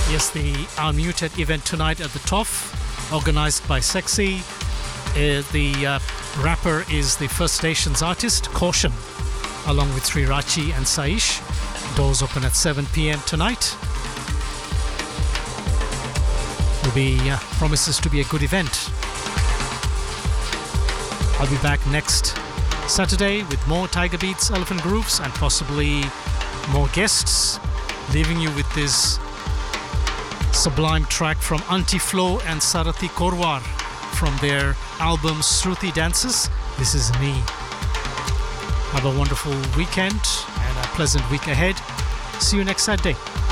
Yes, the Unmuted event tonight at the TOF, organized by Sexy. The rapper is the First Nations artist, Caution, along with Srirachi and Saish. Doors open at 7 p.m. tonight. Promises to be a good event. I'll be back next Saturday with more Tiger Beats, Elephant Grooves, and possibly more guests, leaving you with this sublime track from Auntie Flo and Sarathi Korwar from their album Shruti Dances. This is Me. Have a wonderful weekend and a pleasant week ahead. See you next Saturday.